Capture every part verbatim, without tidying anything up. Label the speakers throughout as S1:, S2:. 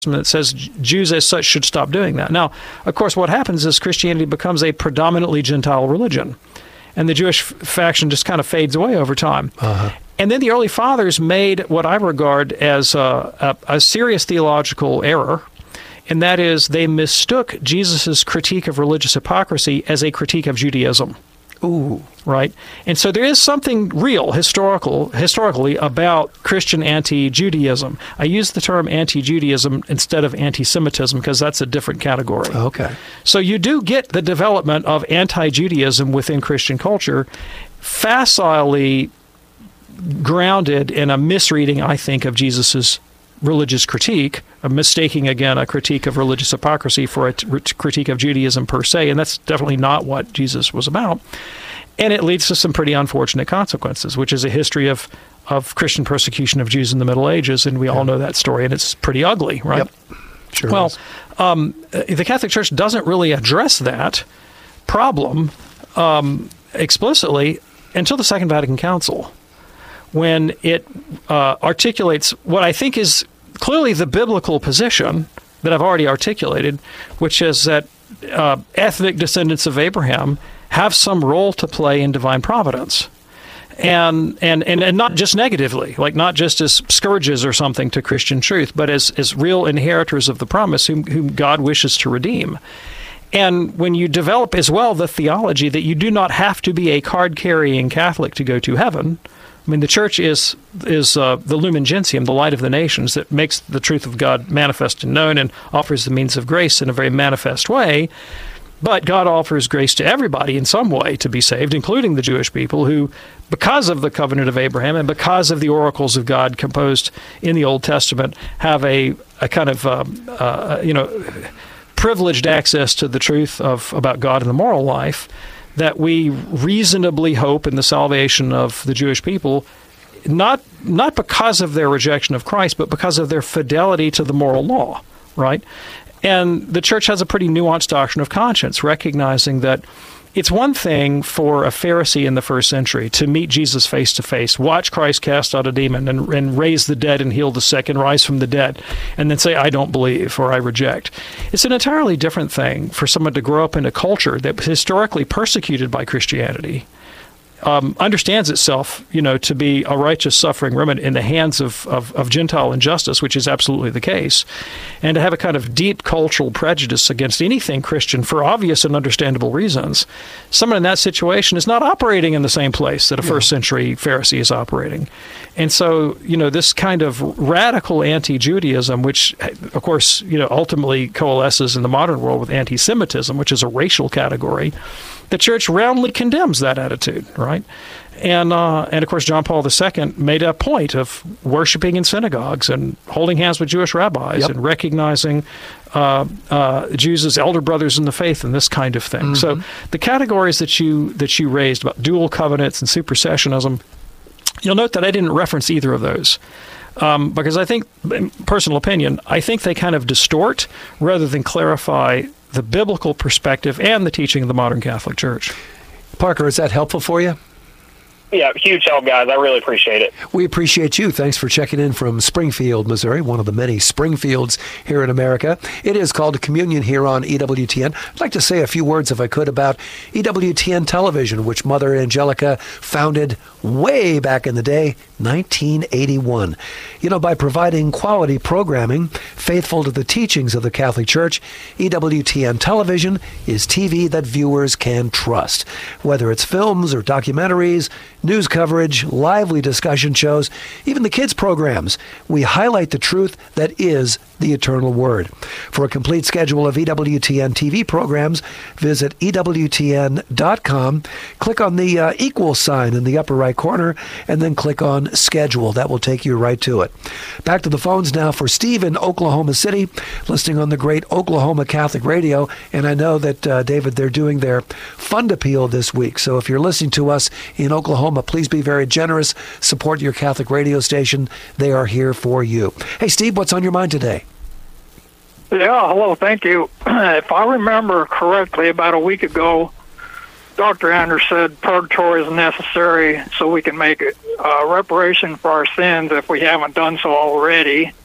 S1: that says Jews as such should stop doing that. Now, of course, what happens is Christianity becomes a predominantly Gentile religion, and the Jewish f- faction just kind of fades away over time. Uh-huh. And then the early fathers made what I regard as a, a, a serious theological error, and that is they mistook Jesus' critique of religious hypocrisy as a critique of Judaism.
S2: Ooh.
S1: Right? And so there is something real, historical, historically, about Christian anti-Judaism. I use the term anti-Judaism instead of anti-Semitism because that's a different category.
S2: Okay.
S1: So you do get the development of anti-Judaism within Christian culture, facilely grounded in a misreading, I think, of Jesus's religious critique, a mistaking, again, a critique of religious hypocrisy for a t- critique of Judaism per se, and that's definitely not what Jesus was about. And it leads to some pretty unfortunate consequences, which is a history of, of Christian persecution of Jews in the Middle Ages, and we yeah. all know that story, and it's pretty ugly, right?
S2: Yep. Sure
S1: well, um, the Catholic Church doesn't really address that problem um, explicitly until the Second Vatican Council, when it uh, articulates what I think is clearly the biblical position that I've already articulated, which is that uh, ethnic descendants of Abraham have some role to play in divine providence. And, and and and not just negatively, like not just as scourges or something to Christian truth, but as, as real inheritors of the promise whom, whom God wishes to redeem. And when you develop as well the theology that you do not have to be a card-carrying Catholic to go to heaven. I mean, the church is is uh, the lumen gentium, the light of the nations, that makes the truth of God manifest and known and offers the means of grace in a very manifest way. But God offers grace to everybody in some way to be saved, including the Jewish people who, because of the covenant of Abraham and because of the oracles of God composed in the Old Testament, have a, a kind of, um, uh, you know, privileged access to the truth of about God and the moral life, that we reasonably hope in the salvation of the Jewish people, not not because of their rejection of Christ, but because of their fidelity to the moral law, right? And the church has a pretty nuanced doctrine of conscience, recognizing that it's one thing for a Pharisee in the first century to meet Jesus face to face, watch Christ cast out a demon and, and raise the dead and heal the sick and rise from the dead, and then say, I don't believe or I reject. It's an entirely different thing for someone to grow up in a culture that was historically persecuted by Christianity, Um, understands itself, you know, to be a righteous suffering remnant in the hands of, of, of Gentile injustice, which is absolutely the case, and to have a kind of deep cultural prejudice against anything Christian for obvious and understandable reasons. Someone in that situation is not operating in the same place that a first century Pharisee is operating. And so, you know, this kind of radical anti-Judaism, which, of course, you know, ultimately coalesces in the modern world with anti-Semitism, which is a racial category, the church roundly condemns that attitude, right? And, uh, and of course, John Paul the Second made a point of worshiping in synagogues and holding hands with Jewish rabbis yep. and recognizing uh, uh, Jews as elder brothers in the faith and this kind of thing. Mm-hmm. So the categories that you that you raised about dual covenants and supersessionism, you'll note that I didn't reference either of those. Um, because I think, personal opinion, I think they kind of distort rather than clarify the biblical perspective and the teaching of the modern Catholic Church.
S2: Parker, is that helpful for you?
S3: Yeah, huge help, guys. I really appreciate it.
S2: We appreciate you. Thanks for checking in from Springfield, Missouri, one of the many Springfields here in America. It is called Communion here on E W T N. I'd like to say a few words, if I could, about E W T N Television, which Mother Angelica founded way back in the day, nineteen eighty-one. You know, by providing quality programming faithful to the teachings of the Catholic Church, E W T N Television is T V that viewers can trust. Whether it's films or documentaries, news coverage, lively discussion shows, even the kids' programs, we highlight the truth that is the eternal Word. For a complete schedule of E W T N T V programs, visit E W T N dot com, click on the uh, equal sign in the upper right corner, and then click on Schedule. That will take you right to it. Back to the phones now for Steve in Oklahoma City, listening on the great Oklahoma Catholic Radio. And I know that, uh, David, they're doing their fund appeal this week. So if you're listening to us in Oklahoma, please be very generous. Support your Catholic radio station. They are here for you. Hey, Steve, what's on your mind today?
S4: Yeah, hello, thank you. If I remember correctly, about a week ago, Doctor Anders said purgatory is necessary so we can make uh, reparation for our sins if we haven't done so already.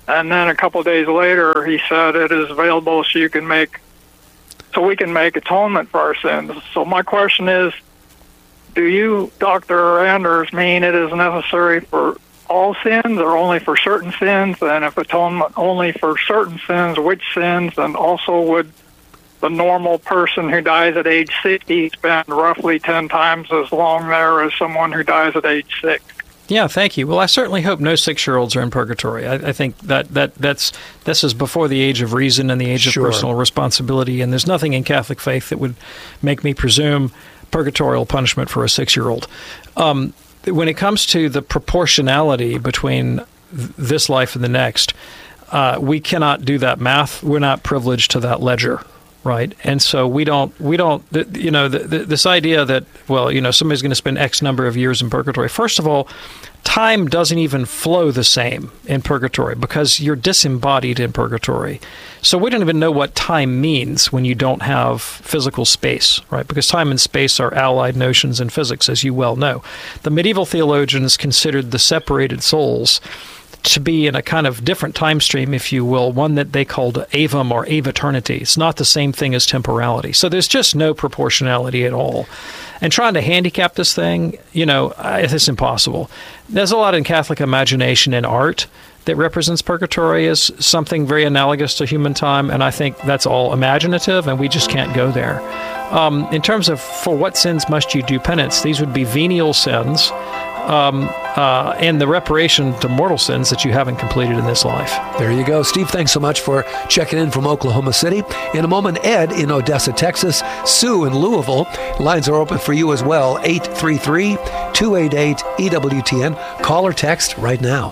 S4: And then a couple of days later, he said it is available so you can make, so we can make atonement for our sins. So my question is, do you, Doctor Anders, mean it is necessary for all sins or only for certain sins? And if atonement only for certain sins, which sins? And also, would the normal person who dies at age sixty spend roughly ten times as long there as someone who dies at age six?
S1: Yeah, thank you. Well, I certainly hope no six-year-olds are in purgatory. I, I think that, that that's this is before the age of reason and the age
S2: Sure.
S1: of personal responsibility, and there's nothing in Catholic faith that would make me presume purgatorial punishment for a six-year-old. Um, when it comes to the proportionality between th- this life and the next, uh, we cannot do that math. We're not privileged to that ledger. Right, and so we don't, we don't, you know, the, the, this idea that, well, you know, somebody's going to spend X number of years in purgatory. First of all, time doesn't even flow the same in purgatory because you're disembodied in purgatory. So we don't even know what time means when you don't have physical space, right? Because time and space are allied notions in physics, as you well know. The medieval theologians considered the separated souls to be in a kind of different time stream, if you will, one that they called avum or aveternity. It's not the same thing as temporality. So there's just no proportionality at all. And trying to handicap this thing, you know, it's impossible. There's a lot in Catholic imagination and art that represents purgatory as something very analogous to human time, and I think that's all imaginative, and we just can't go there. Um, in terms of for what sins must you do penance, these would be venial sins, Um, uh, and the reparation to mortal sins that you haven't completed in this life.
S2: There you go. Steve, thanks so much for checking in from Oklahoma City. In a moment, Ed in Odessa, Texas, Sue in Louisville. Lines are open for you as well. eight three three, two eight eight, E W T N. Call or text right now.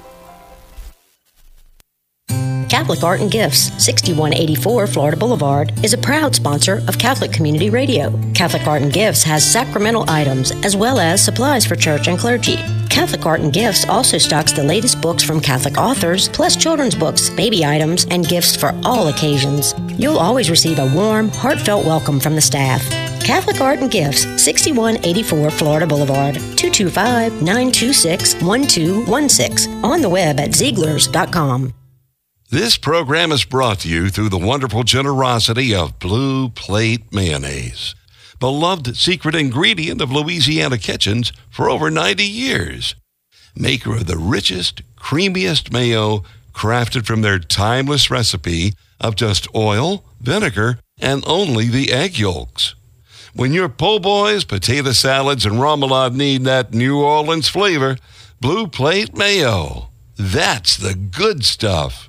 S5: Catholic Art and Gifts, sixty-one eighty-four Florida Boulevard, is a proud sponsor of Catholic Community Radio. Catholic Art and Gifts has sacramental items as well as supplies for church and clergy. Catholic Art and Gifts also stocks the latest books from Catholic authors, plus children's books, baby items, and gifts for all occasions. You'll always receive a warm, heartfelt welcome from the staff. Catholic Art and Gifts, sixty-one eighty-four Florida Boulevard, two two five, nine two six, one two one six. On the web at Zieglers dot com.
S6: This program is brought to you through the wonderful generosity of Blue Plate Mayonnaise, beloved secret ingredient of Louisiana kitchens for over ninety years. Maker of the richest, creamiest mayo, crafted from their timeless recipe of just oil, vinegar, and only the egg yolks. When your po' boys, potato salads, and remoulade need that New Orleans flavor, Blue Plate Mayo. That's the good stuff.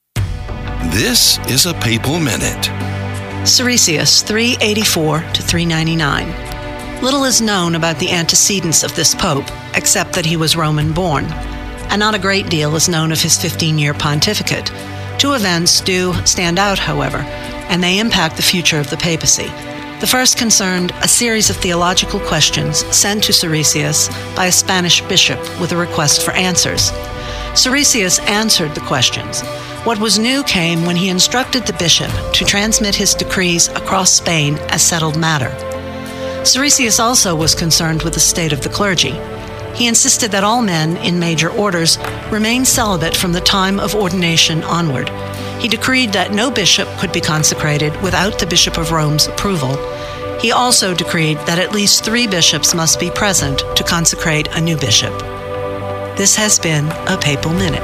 S6: This is a Papal Minute.
S7: Siricius, three eighty-four to three ninety-nine. Little is known about the antecedents of this pope, except that he was Roman-born, and not a great deal is known of his fifteen-year pontificate. Two events do stand out, however, and they impact the future of the papacy. The first concerned a series of theological questions sent to Siricius by a Spanish bishop with a request for answers. Siricius answered the questions. What was new came when he instructed the bishop to transmit his decrees across Spain as settled matter. Siricius also was concerned with the state of the clergy. He insisted that all men in major orders remain celibate from the time of ordination onward. He decreed that no bishop could be consecrated without the Bishop of Rome's approval. He also decreed that at least three bishops must be present to consecrate a new bishop. This has been a Papal Minute.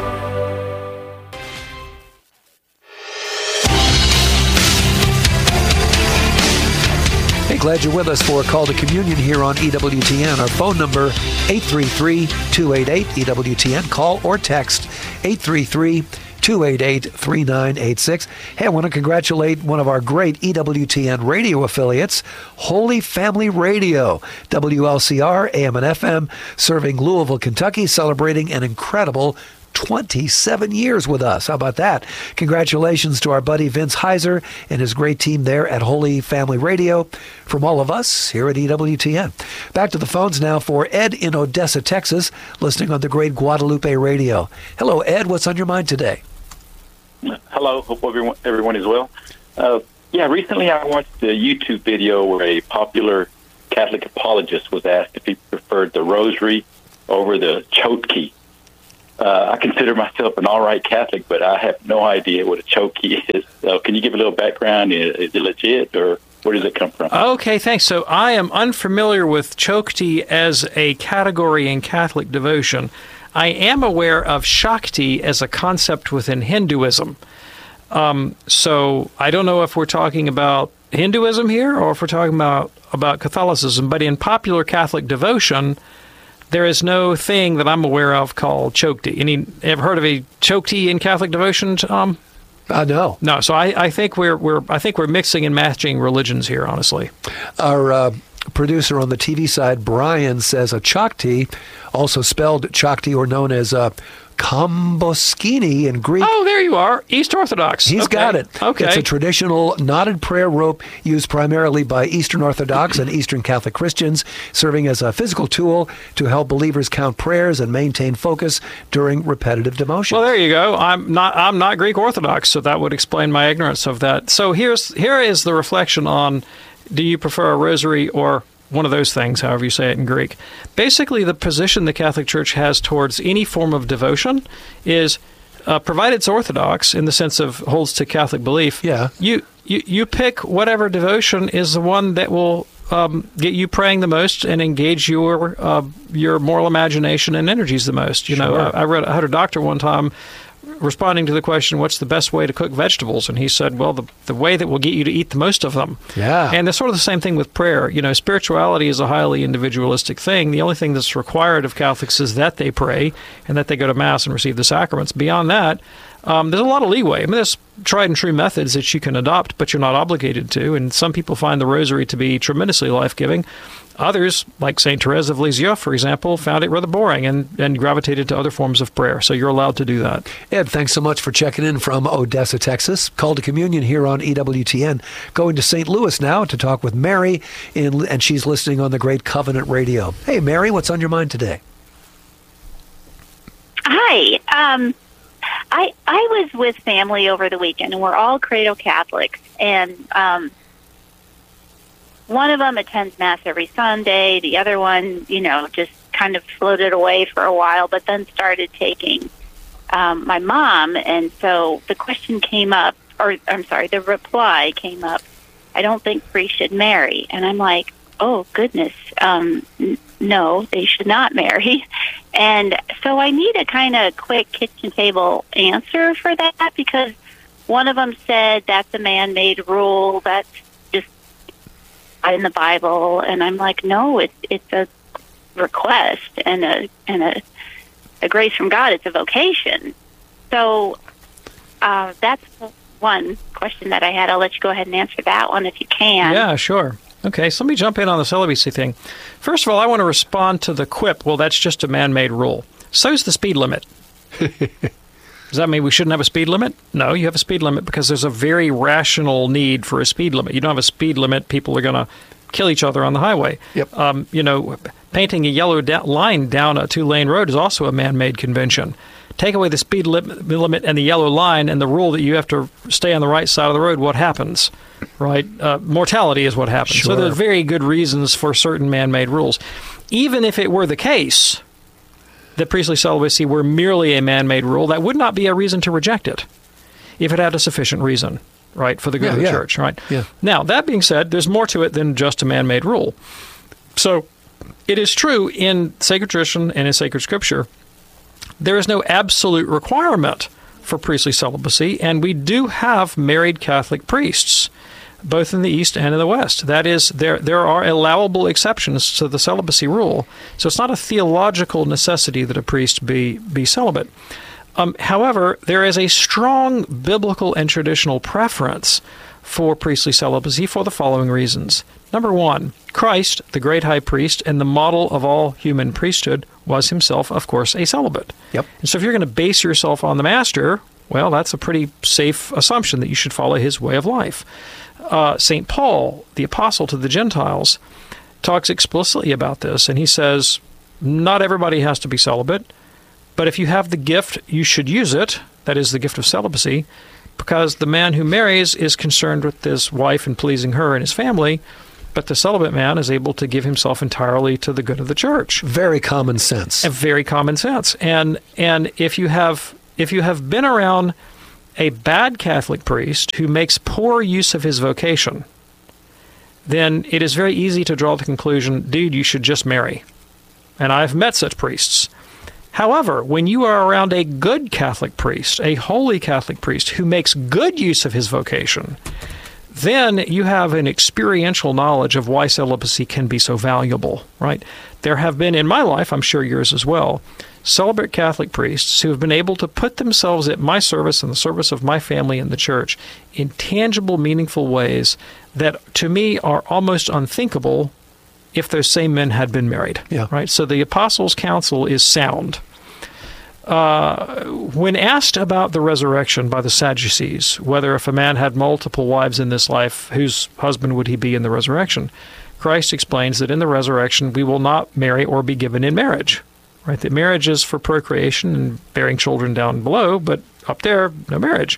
S2: Hey, glad you're with us for a call to communion here on E W T N. Our phone number, eight three three, two eight eight, E W T N. Call or text eight three three, two eight eight, three nine eight six. Hey, I want to congratulate one of our great E W T N radio affiliates, Holy Family Radio, W L C R, A M and F M, serving Louisville, Kentucky, celebrating an incredible twenty-seven years with us. How about that? Congratulations to our buddy Vince Heiser and his great team there at Holy Family Radio. From all of us here at E W T N. Back to the phones now for Ed in Odessa, Texas, listening on the great Guadalupe Radio. Hello, Ed. What's on your mind today?
S8: Hello. Hope everyone, everyone is well. Uh, yeah, recently I watched a YouTube video where a popular Catholic apologist was asked if he preferred the rosary over the chotki. uh, I consider myself an all right Catholic, but I have no idea what a chokey is. So can you give a little background? Is, is it legit, or where does it come from?
S1: Okay, thanks. So I am unfamiliar with Chokti as a category in Catholic devotion. I am aware of Shakti as a concept within Hinduism. Um, so I don't know if we're talking about Hinduism here or if we're talking about, about Catholicism, but in popular Catholic devotion, there is no thing that I'm aware of called Chokti. Any ever heard of a Chokti in Catholic devotion, Tom?
S2: Uh, no.
S1: No, so I, I think we're we're I think we're mixing and matching religions here, honestly.
S2: Our uh, producer on the T V side, Brian, says a Chakti, also spelled Chakti or known as uh, Kamboskini in Greek.
S1: Oh, there you are. East Orthodox.
S2: He's
S1: okay.
S2: got it.
S1: Okay.
S2: It's a traditional knotted prayer rope used primarily by Eastern Orthodox and Eastern Catholic Christians, serving as a physical tool to help believers count prayers and maintain focus during repetitive devotion.
S1: Well, there you go. I'm not I'm not Greek Orthodox, so that would explain my ignorance of that. So here's here is the reflection on, do you prefer a rosary or one of those things, however you say it in Greek. Basically, the position the Catholic Church has towards any form of devotion is, uh, provided it's Orthodox in the sense of holds to Catholic belief,
S2: yeah.
S1: you, you, you pick whatever devotion is the one that will um, get you praying the most and engage your uh, your moral imagination and energies the most. You know,
S2: Sure.
S1: I, I read I had a doctor one time responding to the question, what's the best way to cook vegetables? And he said, well, the, the way that will get you to eat the most of them.
S2: Yeah.
S1: And it's sort of the same thing with prayer. You know, spirituality is a highly individualistic thing. The only thing that's required of Catholics is that they pray and that they go to Mass and receive the sacraments. Beyond that, um, there's a lot of leeway. I mean, there's tried and true methods that you can adopt, but you're not obligated to. And some people find the rosary to be tremendously life-giving. Others, like Saint Therese of Lisieux, for example, found it rather boring and, and gravitated to other forms of prayer. So you're allowed to do that.
S2: Ed, thanks so much for checking in from Odessa, Texas. Call to Communion here on E W T N. Going to Saint Louis now to talk with Mary, in, and she's listening on the Great Covenant Radio. Hey, Mary, what's on your mind today?
S9: Hi. Um, I I was with family over the weekend, and we're all Credo Catholics, and um, one of them attends Mass every Sunday. The other one, you know, just kind of floated away for a while, but then started taking um, my mom. And so the question came up, or I'm sorry, the reply came up, I don't think priests should marry. And I'm like, oh, goodness, um, n- no, they should not marry. And so I need a kind of quick kitchen table answer for that, because one of them said that's a man-made rule, that's just in the Bible, and I'm like, no, it's it's a request and a and a, a grace from God. It's a vocation. So uh, that's one question that I had. I'll let you go ahead and answer that one if you can.
S1: Yeah, sure. Okay, so let me jump in on the celibacy thing. First of all, I want to respond to the quip, well, that's just a man-made rule. So's the speed limit. Does that mean we shouldn't have a speed limit? No, you have a speed limit because there's a very rational need for a speed limit. You don't have a speed limit, people are going to kill each other on the highway.
S2: Yep.
S1: Um, you know, painting a yellow da- line down a two-lane road is also a man-made convention. Take away the speed li- limit and the yellow line and the rule that you have to stay on the right side of the road, what happens? Right? Uh, mortality is what happens.
S2: Sure.
S1: So there are very good reasons for certain man-made rules. Even if it were the case that priestly celibacy were merely a man-made rule, that would not be a reason to reject it if it had a sufficient reason, right, for the good
S2: yeah,
S1: of the
S2: yeah.
S1: church, right?
S2: Yeah.
S1: Now, that being said, there's more to it than just a man-made rule. So it is true in sacred tradition and in sacred scripture, there is no absolute requirement for priestly celibacy, and we do have married Catholic priests, both in the East and in the West. That is, there there are allowable exceptions to the celibacy rule. So it's not a theological necessity that a priest be, be celibate. Um, however, there is a strong biblical and traditional preference for priestly celibacy for the following reasons. Number one, Christ, the great high priest and the model of all human priesthood, was himself, of course, a celibate.
S2: Yep.
S1: And so if you're going to base yourself on the master, well, that's a pretty safe assumption that you should follow his way of life. Uh, Saint Paul, the apostle to the Gentiles, talks explicitly about this, and he says, not everybody has to be celibate, but if you have the gift, you should use it, that is the gift of celibacy, because the man who marries is concerned with his wife and pleasing her and his family, but the celibate man is able to give himself entirely to the good of the church.
S2: Very common sense.
S1: A very common sense. And and if you have if you have been around a bad Catholic priest who makes poor use of his vocation, then it is very easy to draw the conclusion, dude, you should just marry. And I've met such priests. However, when you are around a good Catholic priest, a holy Catholic priest who makes good use of his vocation, then you have an experiential knowledge of why celibacy can be so valuable, right? There have been, in my life, I'm sure yours as well, celibate Catholic priests who have been able to put themselves at my service and the service of my family in the church in tangible, meaningful ways that, to me, are almost unthinkable if those same men had been married,
S2: yeah.
S1: right? So the Apostles' Counsel is sound. Uh, when asked about the resurrection by the Sadducees, whether if a man had multiple wives in this life, whose husband would he be in the resurrection? Christ explains that in the resurrection we will not marry or be given in marriage, right? That marriage is for procreation and bearing children down below, but up there, no marriage.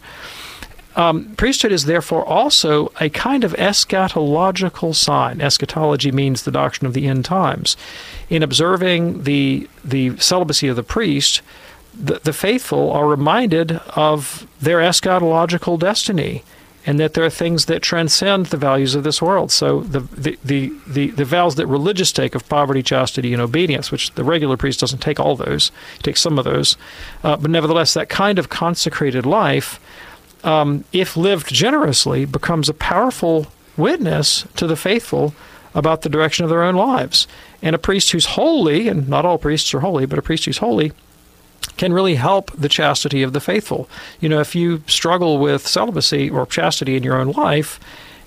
S1: Um, priesthood is therefore also a kind of eschatological sign. Eschatology means the doctrine of the end times. In observing the the celibacy of the priest, the, the faithful are reminded of their eschatological destiny, and that there are things that transcend the values of this world. So the the, the, the, the vows that religious take of poverty, chastity, and obedience, which the regular priest doesn't take all those, he takes some of those, uh, but nevertheless, that kind of consecrated life, um, if lived generously, becomes a powerful witness to the faithful about the direction of their own lives. And a priest who's holy, and not all priests are holy, but a priest who's holy, can really help the chastity of the faithful. You know, if you struggle with celibacy or chastity in your own life,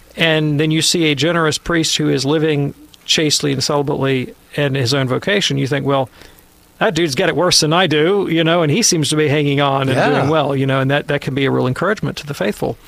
S1: and then you see a generous priest who is living chastely and celibately in his own vocation, you think, well, that dude's got it worse than I do, you know, and he seems to be hanging on and
S2: yeah.
S1: doing well, you know, and that, that can be a real encouragement to the faithful.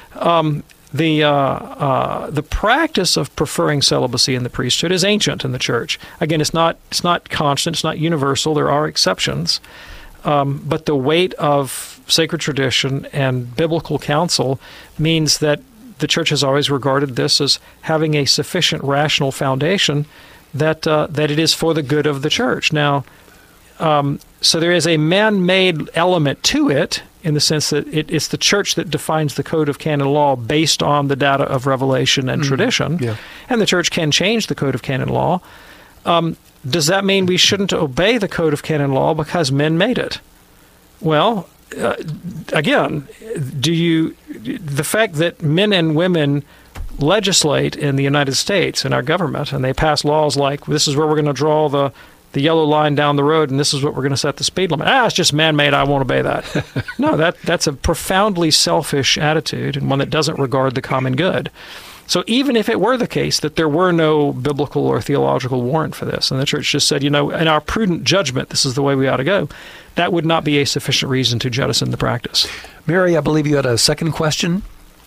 S1: Um, the uh, uh, the practice of preferring celibacy in the priesthood is ancient in the church. Again, it's not it's not constant, it's not universal. There are exceptions. Um, but the weight of sacred tradition and biblical counsel means that the church has always regarded this as having a sufficient rational foundation that uh, that it is for the good of the church. Now, um, so there is a man-made element to it in the sense that it, it's the church that defines the code of canon law based on the data of revelation and mm, tradition,
S2: yeah.
S1: and the church can change the code of canon law. Um, Does that mean we shouldn't obey the code of canon law because men made it? Well, uh, again, do you the fact that men and women legislate in the United States in our government and they pass laws like this is where we're going to draw the the yellow line down the road and this is what we're going to set the speed limit. Ah, it's just man-made. I won't obey that. No, that that's a profoundly selfish attitude and one that doesn't regard the common good. So even if it were the case that there were no biblical or theological warrant for this, and the church just said, you know, in our prudent judgment, this is the way we ought to go, that would not be a sufficient reason to jettison the practice.
S2: Mary, I believe you had a second question?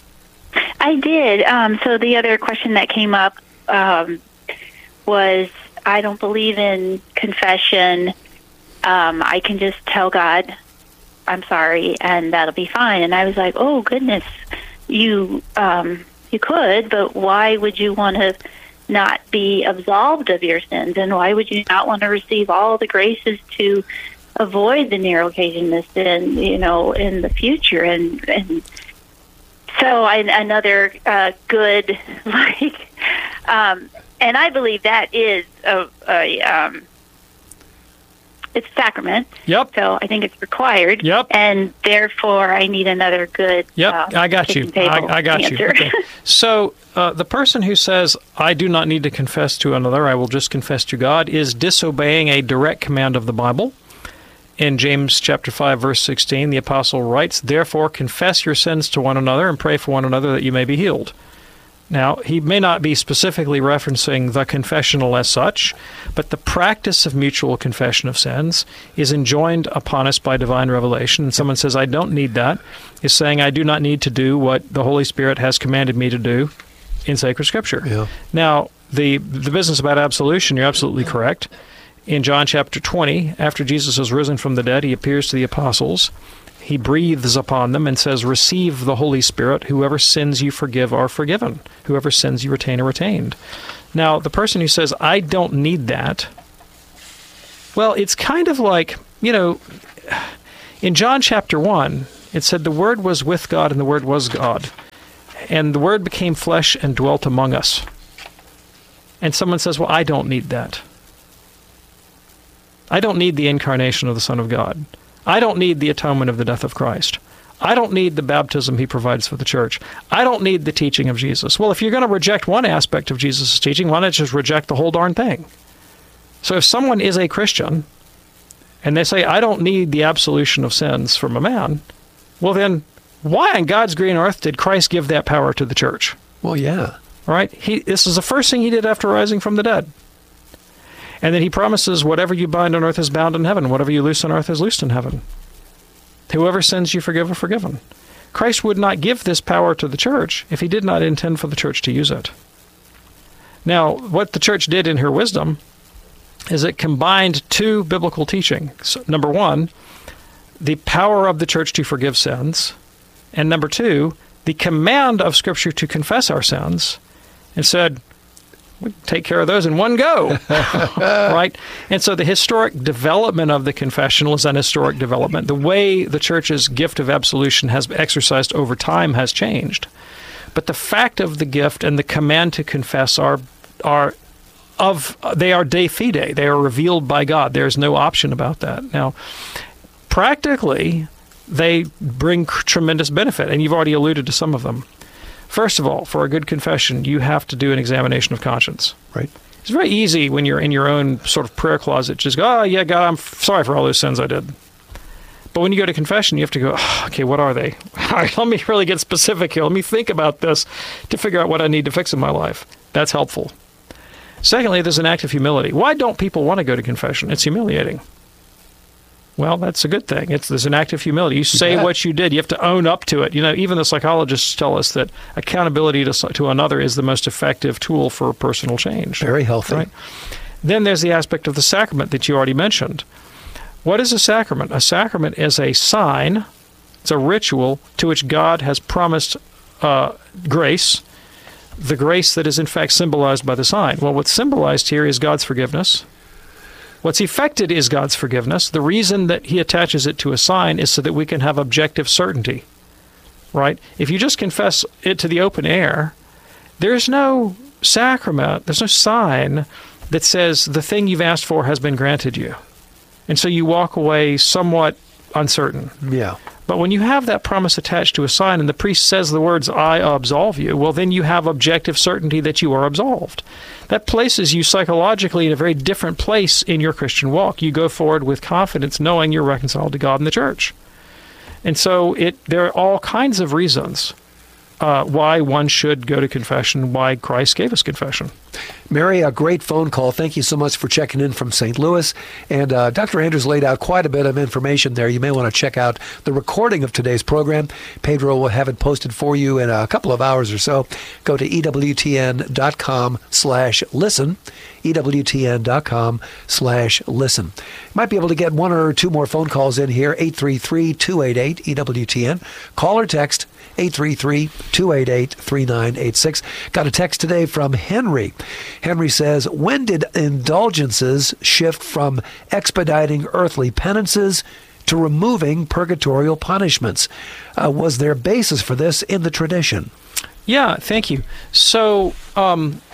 S9: I did. Um, so the other question that came up um, was, I don't believe in confession. Um, I can just tell God, I'm sorry, and that'll be fine. And I was like, oh, goodness, you... Um, You could, but why would you want to not be absolved of your sins? And why would you not want to receive all the graces to avoid the narrow occasion of sin, you know, in the future? And and so I, another uh, good, like, um, and I believe that is a, a um, it's a sacrament.
S1: Yep.
S9: So I think it's required.
S1: Yep.
S9: And therefore, I need another good.
S1: Yep.
S9: Uh,
S1: I got you. I, I got
S9: answer.
S1: you. Okay. So uh, the person who says, I do not need to confess to another, I will just confess to God, is disobeying a direct command of the Bible. In James chapter five, verse sixteen, the apostle writes, therefore confess your sins to one another and pray for one another that you may be healed. Now, he may not be specifically referencing the confessional as such, but the practice of mutual confession of sins is enjoined upon us by divine revelation. And someone says, I don't need that, is saying I do not need to do what the Holy Spirit has commanded me to do in sacred Scripture.
S2: Yeah.
S1: Now, the the business about absolution, you're absolutely correct. In John chapter twenty, after Jesus is risen from the dead, he appears to the apostles. He breathes upon them and says, receive the Holy Spirit. Whoever sins you forgive are forgiven. Whoever sins you retain are retained. Now, the person who says, I don't need that, well, it's kind of like, you know, in John chapter one, it said the Word was with God and the Word was God. And the Word became flesh and dwelt among us. And someone says, well, I don't need that. I don't need the incarnation of the Son of God. I don't need the atonement of the death of Christ. I don't need the baptism he provides for the church. I don't need the teaching of Jesus. Well, if you're going to reject one aspect of Jesus' teaching, why not just reject the whole darn thing? So if someone is a Christian, and they say, I don't need the absolution of sins from a man, well then, why on God's green earth did Christ give that power to the church?
S2: Well, yeah.
S1: All right? He, this is the first thing he did after rising from the dead. And then he promises, whatever you bind on earth is bound in heaven. Whatever you loose on earth is loosed in heaven. Whoever sins you forgive are forgiven. Christ would not give this power to the church if he did not intend for the church to use it. Now, what the church did in her wisdom is it combined two biblical teachings. Number one, the power of the church to forgive sins. And number two, the command of Scripture to confess our sins. And said, we take care of those in one go, right? And so the historic development of the confessional is an historic development. The way the church's gift of absolution has exercised over time has changed. But the fact of the gift and the command to confess are are of they are de fide. They are revealed by God. There's no option about that. Now, practically, they bring tremendous benefit, and you've already alluded to some of them. First of all, for a good confession, you have to do an examination of conscience.
S2: Right.
S1: It's very easy when you're in your own sort of prayer closet, just go, oh, yeah, God, I'm sorry for all those sins I did. But when you go to confession, you have to go, oh, okay, what are they? All right, let me really get specific here. Let me think about this to figure out what I need to fix in my life. That's helpful. Secondly, there's an act of humility. Why don't people want to go to confession? It's humiliating. Well, that's a good thing. It's there's an act of humility. You say yeah. what you did. You have to own up to it. You know, even the psychologists tell us that accountability to, to another is the most effective tool for personal change.
S2: Very healthy.
S1: Right? Then there's the aspect of the sacrament that you already mentioned. What is a sacrament? A sacrament is a sign, it's a ritual to which God has promised uh, grace, the grace that is in fact symbolized by the sign. Well, what's symbolized here is God's forgiveness. What's effected is God's forgiveness. The reason that he attaches it to a sign is so that we can have objective certainty, right? If you just confess it to the open air, there's no sacrament, there's no sign that says the thing you've asked for has been granted you. And so you walk away somewhat uncertain.
S2: Yeah.
S1: But when you have that promise attached to a sign and the priest says the words, I absolve you, well, then you have objective certainty that you are absolved. That places you psychologically in a very different place in your Christian walk. You go forward with confidence knowing you're reconciled to God and the church. And so it there are all kinds of reasons uh, why one should go to confession, why Christ gave us confession.
S2: Mary, a great phone call. Thank you so much for checking in from Saint Louis. And uh, Doctor Anders laid out quite a bit of information there. You may want to check out the recording of today's program. Pedro will have it posted for you in a couple of hours or so. Go to E W T N dot com slash listen, E W T N dot com slash listen. Might be able to get one or two more phone calls in here, eight three three, two eight eight, E W T N. Call or text eight three three, two eight eight, three nine eight six. Got a text today from Henry. Henry says, when did indulgences shift from expediting earthly penances to removing purgatorial punishments? Uh, was there basis for this in the tradition?
S1: Yeah, thank you. So, um,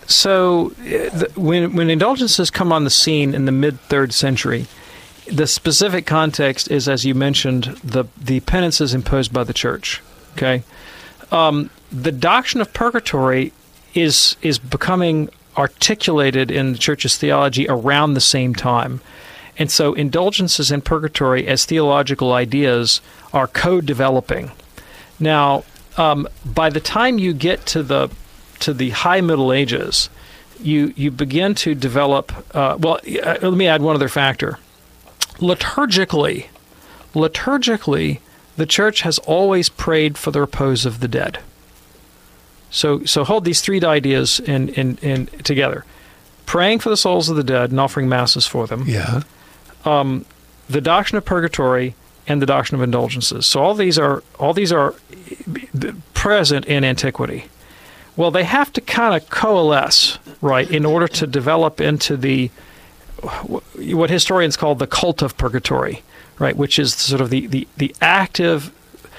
S1: so the, when when indulgences come on the scene in the mid-third century, the specific context is, as you mentioned, the the penances imposed by the church. Okay, um, the doctrine of purgatory is is becoming articulated in the church's theology around the same time. And so indulgences and purgatory as theological ideas are co-developing. Now, um, by the time you get to the to the high Middle Ages, you you begin to develop, uh, well, uh, let me add one other factor. Liturgically, liturgically, the church has always prayed for the repose of the dead. So so hold these three ideas in, in, in together. praying for the souls of the dead and offering masses for them.
S2: Yeah.
S1: Um, the doctrine of purgatory and the doctrine of indulgences. So all these are all these are present in antiquity. Well, they have to kind of coalesce, right, in order to develop into the what historians call the cult of purgatory, right, which is sort of the, the, the active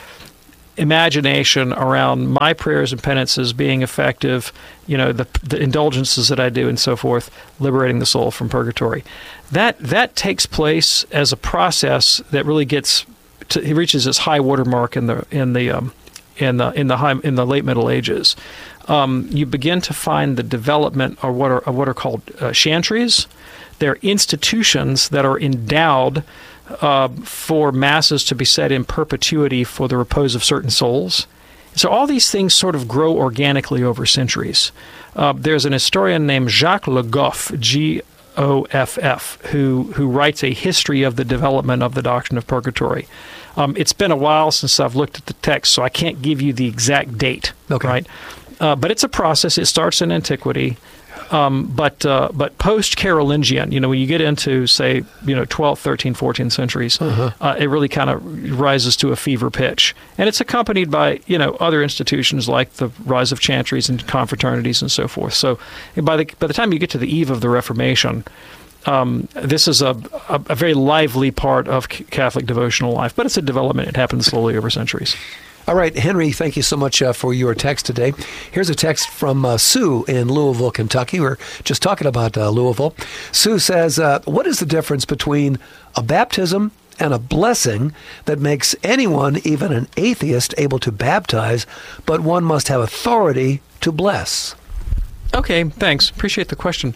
S1: imagination around my prayers and penances being effective, you know, the, the indulgences that I do and so forth, liberating the soul from purgatory. That that takes place as a process that really gets to, it reaches its high watermark in the in the um, in the in the high in the late Middle Ages. Um, you begin to find the development of what are of what are called uh, chantries. They're institutions that are endowed uh, for masses to be said in perpetuity for the repose of certain souls. So all these things sort of grow organically over centuries. Uh, there's an historian named Jacques Le Goff, G O F F, who who writes a history of the development of the doctrine of purgatory. Um, it's been a while since I've looked at the text, so I can't give you the exact date.
S2: Okay.
S1: Right? Uh, but it's a process. It starts in antiquity. Um, but uh, but post-Carolingian, you know, when you get into, say, you know, twelfth, thirteenth, fourteenth centuries, uh-huh. uh, it really kind of rises to a fever pitch. And it's accompanied by, you know, other institutions like the rise of chantries and confraternities and so forth. So by the by the time you get to the eve of the Reformation, um, this is a, a, a very lively part of Catholic devotional life. But it's a development. It happens slowly over centuries.
S2: All right, Henry, thank you so much uh, for your text today. Here's a text from uh, Sue in Louisville, Kentucky. We're just talking about uh, Louisville. Sue says, uh, what is the difference between a baptism and a blessing that makes anyone, even an atheist, able to baptize, but one must have authority to bless?
S1: Okay, thanks. Appreciate the question.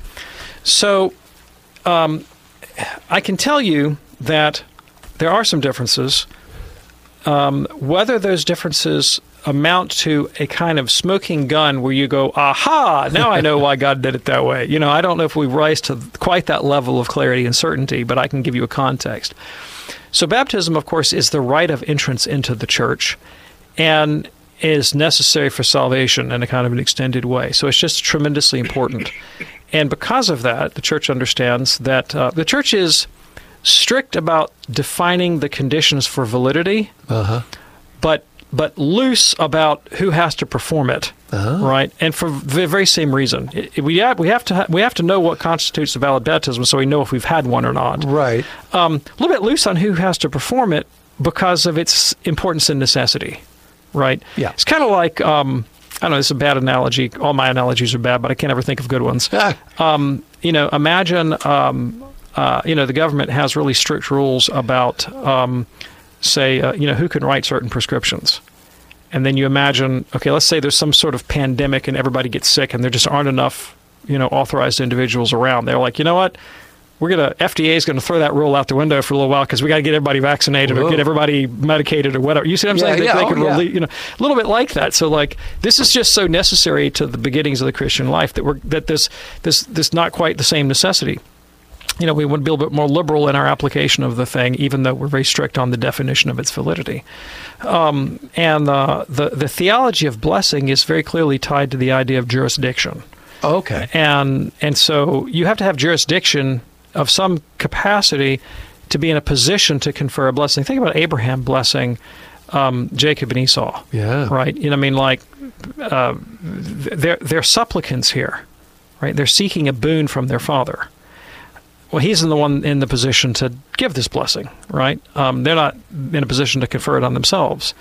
S1: So um, I can tell you that there are some differences. Um, whether those differences amount to a kind of smoking gun where you go, aha, now I know why God did it that way. You know, I don't know if we rise to quite that level of clarity and certainty, but I can give you a context. So baptism, of course, is the rite of entrance into the church and is necessary for salvation in a kind of an extended way. So it's just tremendously important. And because of that, the church understands that uh, the church is strict about defining the conditions for validity, uh-huh. but but loose about who has to perform it, uh-huh. right? And for the very same reason, it, we have we have to ha- we have to know what constitutes a valid baptism, so we know if we've had one or not.
S2: Right.
S1: Um, a little bit loose on who has to perform it because of its importance and necessity, right?
S2: Yeah.
S1: It's kind of like um, I don't know. This is a bad analogy. All my analogies are bad, but I can't ever think of good ones. um, you know, imagine. Um, Uh, you know, the government has really strict rules about, um, say, uh, you know, who can write certain prescriptions. And then you imagine, okay, let's say there's some sort of pandemic and everybody gets sick and there just aren't enough, you know, authorized individuals around. They're like, you know what? We're going to, F D A is going to throw that rule out the window for a little while because we got to get everybody vaccinated Whoa. or get everybody medicated or whatever. You see what I'm
S2: yeah,
S1: saying? They,
S2: yeah,
S1: they
S2: oh,
S1: can
S2: yeah.
S1: really, you know, a little bit like that. So like, this is just so necessary to the beginnings of the Christian life that we're, that this, this, this not quite the same necessity. You know, we want to be a little bit more liberal in our application of the thing, even though we're very strict on the definition of its validity. Um, and uh, the the theology of blessing is very clearly tied to the idea of jurisdiction.
S2: Okay.
S1: And and so you have to have jurisdiction of some capacity to be in a position to confer a blessing. Think about Abraham blessing um, Jacob and Esau.
S2: Yeah.
S1: Right. You know, I mean, like uh, they're they're supplicants here, right? They're seeking a boon from their father. Well, he's the one in the position to give this blessing, right? Um, they're not in a position to confer it on themselves,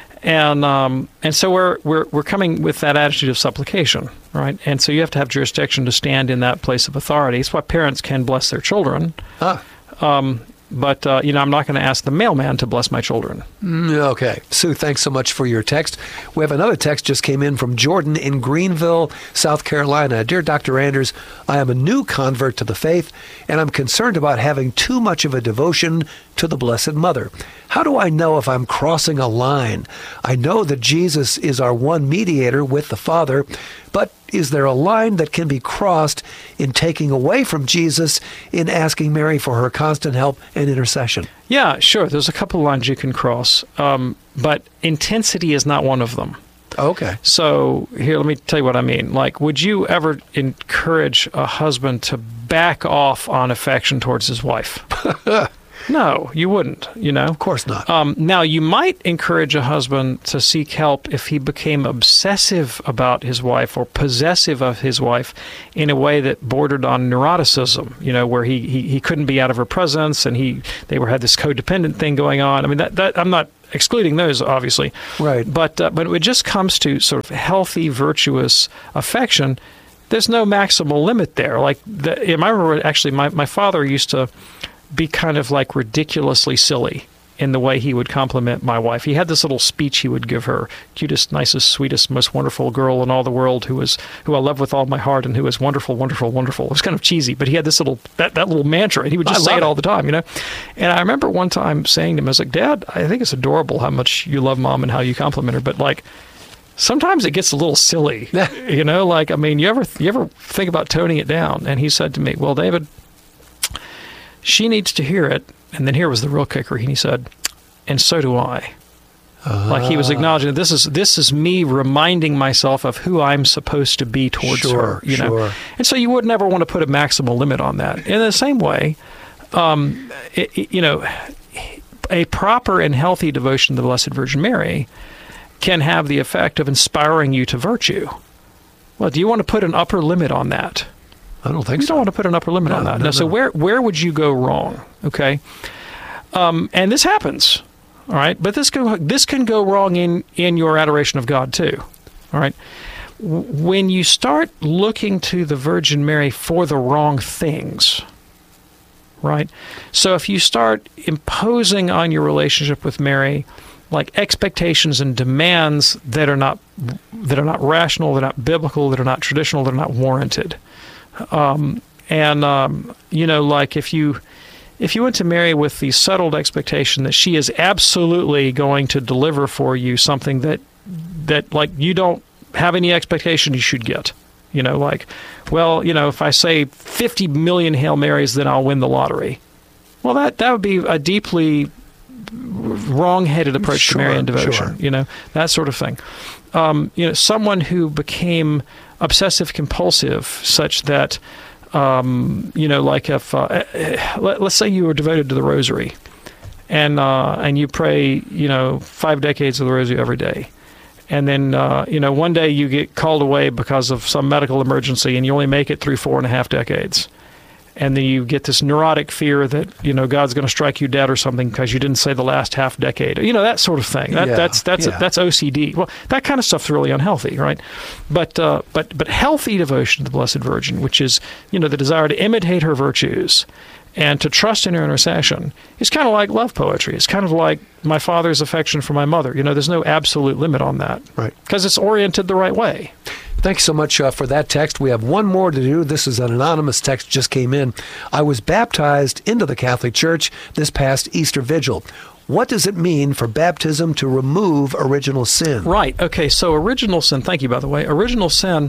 S1: and um, and so we're we're we're coming with that attitude of supplication, right? And so you have to have jurisdiction to stand in that place of authority. It's why parents can bless their children.
S2: Ah.
S1: Um, But, uh, you know, I'm not going to ask the mailman to bless my children.
S2: Okay. Sue, thanks so much for your text. We have another text just came in from Jordan in Greenville, South Carolina. Dear Doctor Anders, I am a new convert to the faith, and I'm concerned about having too much of a devotion to the Blessed Mother. How do I know if I'm crossing a line? I know that Jesus is our one mediator with the Father, but is there a line that can be crossed in taking away from Jesus in asking Mary for her constant help and intercession?
S1: Yeah, sure. There's a couple of lines you can cross, um, but intensity is not one of them.
S2: Okay.
S1: So here, let me tell you what I mean. Like, would you ever encourage a husband to back off on affection towards his wife? No, you wouldn't, you know?
S2: Of course not.
S1: Um, now, you might encourage a husband to seek help if he became obsessive about his wife or possessive of his wife in a way that bordered on neuroticism, you know, where he, he, he couldn't be out of her presence and he they were had this codependent thing going on. I mean, that, that I'm not excluding those, obviously.
S2: Right.
S1: But, uh, but when it just comes to sort of healthy, virtuous affection, there's no maximal limit there. Like, the, I remember actually my, my father used to be kind of like ridiculously silly in the way he would compliment my wife. He had this little speech he would give her, cutest, nicest, sweetest, most wonderful girl in all the world, who was who I love with all my heart and who is wonderful, wonderful, wonderful. It was kind of cheesy, but he had this little that, that little mantra, and he would just
S2: I
S1: say
S2: love
S1: it all
S2: it.
S1: the time, you know. And I remember one time saying to him, I was like, Dad, I think it's adorable how much you love Mom and how you compliment her, but like sometimes it gets a little silly, you know. Like, I mean, you ever you ever think about toning it down? And he said to me, well, David, she needs to hear it. And then here was the real kicker. He said, and so do I. Uh, like he was acknowledging that this is this is me reminding myself of who I'm supposed to be towards
S2: sure,
S1: her. You know,
S2: sure.
S1: And so you would never want to put a maximal limit on that. In the same way, um, it, it, you know, a proper and healthy devotion to the Blessed Virgin Mary can have the effect of inspiring you to virtue. Well, do you want to put an upper limit on that?
S2: I don't think
S1: you
S2: so.
S1: don't want to put an upper limit
S2: no,
S1: on that.
S2: No,
S1: now,
S2: no.
S1: So where where would you go wrong? Okay, um, and this happens, all right. But this go this can go wrong in in your adoration of God too, all right. When you start looking to the Virgin Mary for the wrong things, right? So if you start imposing on your relationship with Mary like expectations and demands that are not that are not rational, they're not biblical, that are not traditional, they're not warranted. Um, and um, you know, like if you if you went to Mary with the settled expectation that she is absolutely going to deliver for you something that that like you don't have any expectation you should get, you know, like, well, you know, if I say fifty million Hail Marys, then I'll win the lottery. Well, that that would be a deeply wrong-headed approach
S2: sure,
S1: to Marian devotion,
S2: sure.
S1: you know, that sort of thing. Um, you know, someone who became obsessive-compulsive, such that, um, you know, like if uh, let, let's say you were devoted to the Rosary, and uh, and you pray, you know, five decades of the Rosary every day, and then uh, you know, one day you get called away because of some medical emergency, and you only make it through four and a half decades. And then you get this neurotic fear that, you know, God's going to strike you dead or something because you didn't say the last half decade. You know, that sort of thing. That,
S2: yeah,
S1: that's that's
S2: yeah.
S1: that's O C D. Well, that kind of stuff's really unhealthy, right? But uh, but but healthy devotion to the Blessed Virgin, which is, you know, the desire to imitate her virtues and to trust in her intercession, is kind of like love poetry. It's kind of like my father's affection for my mother. You know, there's no absolute limit on that,
S2: right?
S1: Because it's oriented the right way.
S2: Thanks so much uh, for that text. We have one more to do. This is an anonymous text just came in. I was baptized into the Catholic Church this past Easter Vigil. What does it mean for baptism to remove original sin?
S1: Right. Okay. So original sin, thank you, by the way. Original sin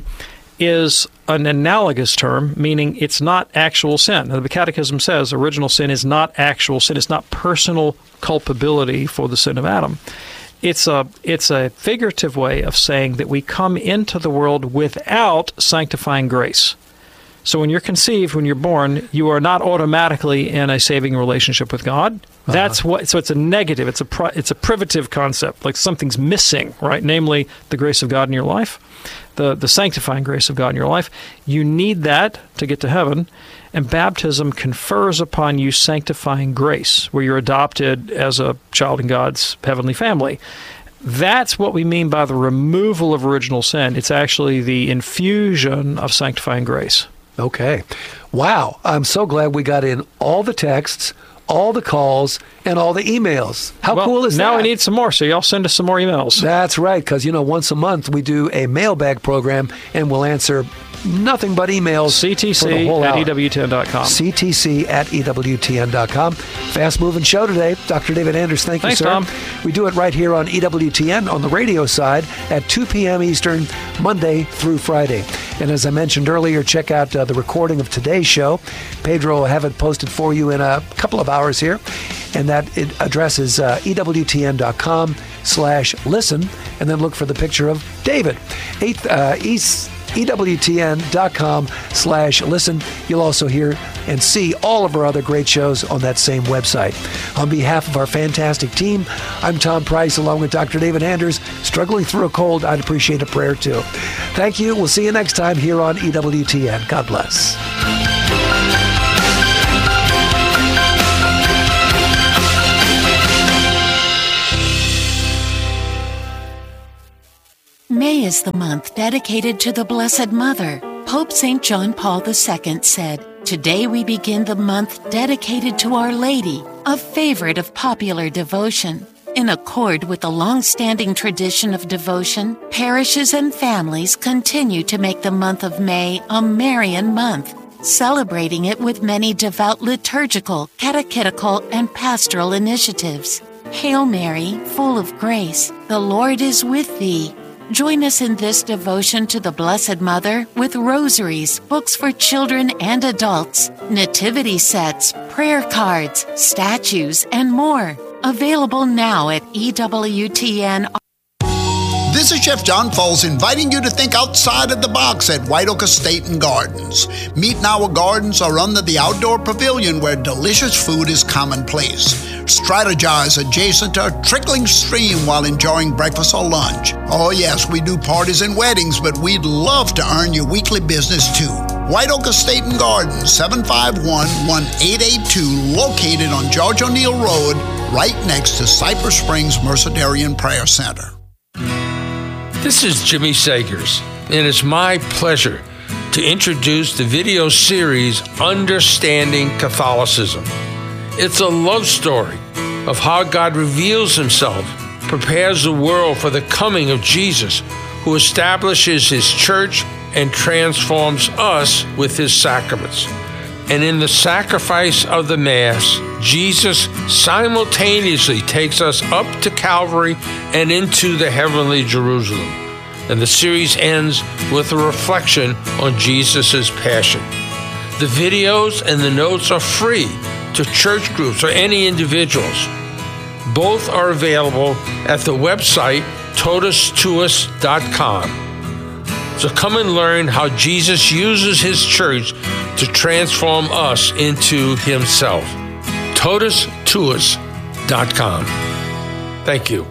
S1: is an analogous term, meaning it's not actual sin. Now, the Catechism says original sin is not actual sin. It's not personal culpability for the sin of Adam. It's a it's a figurative way of saying that we come into the world without sanctifying grace. So when you're conceived, when you're born, you are not automatically in a saving relationship with God. Uh-huh. That's what. So it's a negative. It's a pri, it's a privative concept. Like something's missing, right? Namely, the grace of God in your life, the the sanctifying grace of God in your life. You need that to get to heaven. And baptism confers upon you sanctifying grace, where you're adopted as a child in God's heavenly family. That's what we mean by the removal of original sin. It's actually the infusion of sanctifying grace.
S2: Okay. Wow. I'm so glad we got in all the texts, all the calls, and all the emails. How
S1: well,
S2: cool is
S1: now
S2: that?
S1: Now we need some more, so y'all send us some more emails.
S2: That's right, because, you know, once a month we do a mailbag program, and we'll answer nothing but emails
S1: C T C
S2: for the whole
S1: at
S2: hour.
S1: E W T N dot com.
S2: C T C at E W T N dot com. Fast-moving show today. Doctor David Anders, thank
S1: Thanks,
S2: you, sir.
S1: Tom.
S2: We do it right here on E W T N on the radio side at two p.m. Eastern, Monday through Friday. And as I mentioned earlier, check out uh, the recording of today's show. Pedro will have it posted for you in a couple of hours here. And that it address is uh, E W T N dot com slash listen, and then look for the picture of David. Eighth, uh, East, E W T N dot com slash listen. You'll also hear and see all of our other great shows on that same website. On behalf of our fantastic team, I'm Tom Price along with Doctor David Anders. Struggling through a cold, I'd appreciate a prayer too. Thank you. We'll see you next time here on E W T N. God bless.
S10: May is the month dedicated to the Blessed Mother. Pope Saint John Paul the Second said, "Today we begin the month dedicated to Our Lady, a favorite of popular devotion." In accord with the long-standing tradition of devotion, parishes and families continue to make the month of May a Marian month, celebrating it with many devout liturgical, catechetical, and pastoral initiatives. Hail Mary, full of grace, the Lord is with thee. Join us in this devotion to the Blessed Mother with rosaries, books for children and adults, nativity sets, prayer cards, statues, and more. Available now at E W T N.
S11: This is Chef John Foles inviting you to think outside of the box at White Oak Estate and Gardens. Meet and Our Gardens are under the outdoor pavilion where delicious food is commonplace. Strategize adjacent to a trickling stream while enjoying breakfast or lunch. Oh yes, we do parties and weddings, but we'd love to earn your weekly business too. White Oak Estate and Gardens, seven five one, one eight eight two, located on George O'Neill Road, right next to Cypress Springs Mercedarian Prayer Center.
S12: This is Jimmy Sagers, and it's my pleasure to introduce the video series Understanding Catholicism. It's a love story of how God reveals himself, prepares the world for the coming of Jesus, who establishes his church and transforms us with his sacraments. And in the sacrifice of the Mass, Jesus simultaneously takes us up to Calvary and into the heavenly Jerusalem. And the series ends with a reflection on Jesus' passion. The videos and the notes are free to church groups or any individuals. Both are available at the website totus tuus dot com. So come and learn how Jesus uses his church to transform us into himself. totus tuus dot com. Thank you.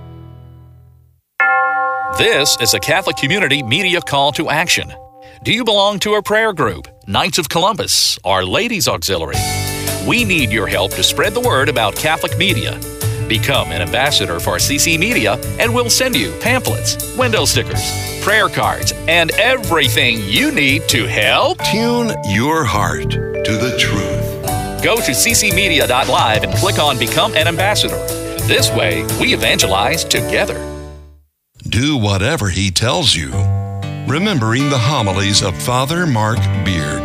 S13: This is a Catholic Community Media Call to Action. Do you belong to a prayer group, Knights of Columbus, Our Lady's Auxiliary? We need your help to spread the word about Catholic media. Become an ambassador for C C Media, and we'll send you pamphlets, window stickers, prayer cards, and everything you need to help
S6: tune your heart to the truth.
S13: Go to c c media dot live and click on Become an Ambassador. This way, we evangelize together.
S6: Do whatever he tells you. Remembering the homilies of Father Mark Beard.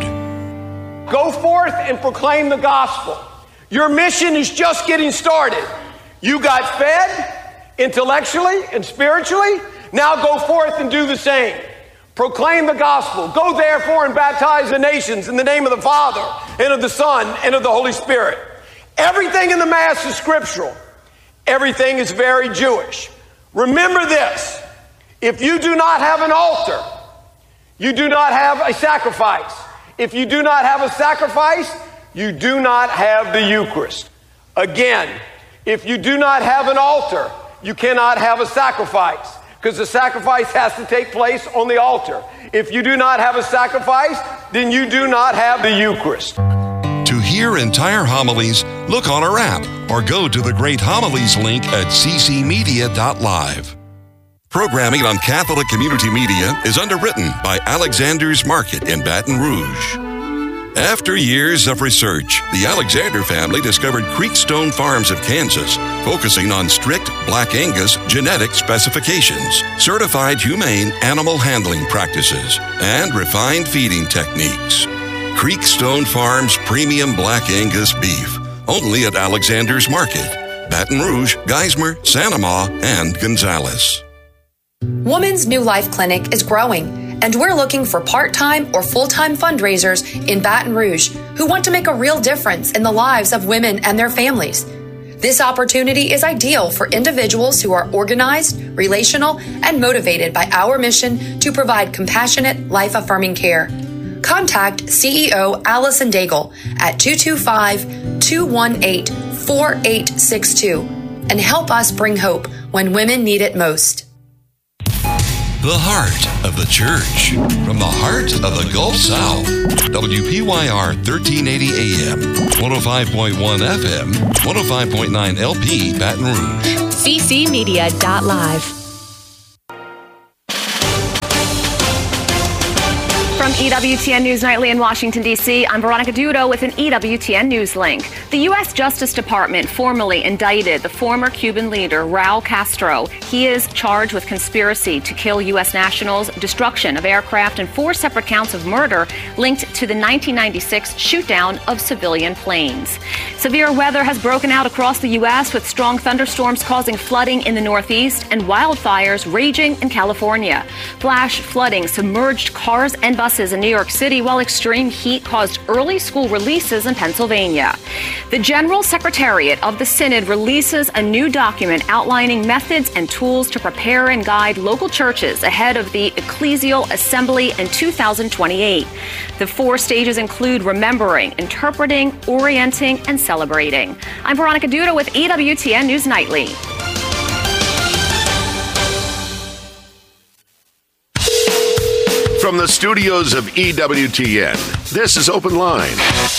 S14: Go forth and proclaim the gospel. Your mission is just getting started. You got fed intellectually and spiritually. Now go forth and do the same. Proclaim the gospel. Go therefore and baptize the nations in the name of the Father and of the Son and of the Holy Spirit. Everything in the Mass is scriptural. Everything is very Jewish. Remember this. If you do not have an altar, you do not have a sacrifice. If you do not have a sacrifice, you do not have the Eucharist. Again, if you do not have an altar, you cannot have a sacrifice, because the sacrifice has to take place on the altar. If you do not have a sacrifice, then you do not have the Eucharist.
S6: To hear entire homilies, look on our app or go to the Great Homilies link at c c media dot live. Programming on Catholic Community Media is underwritten by Alexander's Market in Baton Rouge. After years of research, the Alexander family discovered Creekstone Farms of Kansas, focusing on strict Black Angus genetic specifications, certified humane animal handling practices, and refined feeding techniques. Creekstone Farms Premium Black Angus Beef, only at Alexander's Market, Baton Rouge, Geismar, Santa Ma, and Gonzales.
S15: Woman's New Life Clinic is growing, and we're looking for part-time or full-time fundraisers in Baton Rouge who want to make a real difference in the lives of women and their families. This opportunity is ideal for individuals who are organized, relational, and motivated by our mission to provide compassionate, life-affirming care. Contact C E O Allison Daigle at two two five, two one eight, four eight six two and help us bring hope when women need it most.
S6: The heart of the church, from the heart of the Gulf South. W P Y R thirteen eighty A M, one oh five point one F M, one oh five point nine L P, Baton Rouge.
S16: C C Media dot live. From E W T N News Nightly in Washington, D C, I'm Veronica Dudo with an E W T N News link. The U S Justice Department formally indicted the former Cuban leader, Raul Castro. He is charged with conspiracy to kill U S nationals, destruction of aircraft, and four separate counts of murder linked to the nineteen ninety-six shoot-down of civilian planes. Severe weather has broken out across the U S with strong thunderstorms causing flooding in the Northeast and wildfires raging in California. Flash flooding submerged cars and buses in New York City, while extreme heat caused early school releases in Pennsylvania. The General Secretariat of the Synod releases a new document outlining methods and tools to prepare and guide local churches ahead of the Ecclesial Assembly in two thousand twenty-eight. The four stages include remembering, interpreting, orienting, and celebrating. I'm Veronica Duda with E W T N News Nightly.
S17: From the studios of E W T N, this is Open Line